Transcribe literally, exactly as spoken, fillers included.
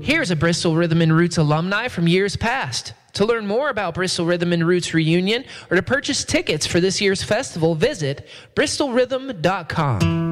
Here's a Bristol Rhythm and Roots alumni from years past. To learn more about Bristol Rhythm and Roots reunion or to purchase tickets for this year's festival, visit bristol rhythm dot com.